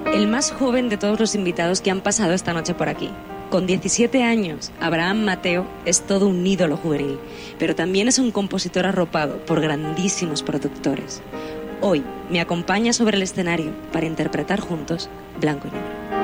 el más joven de todos los invitados que han pasado esta noche por aquí. Con 17 años, Abraham Mateo es todo un ídolo juvenil, pero también es un compositor arropado por grandísimos productores. Hoy me acompaña sobre el escenario para interpretar juntos Blanco y Negro.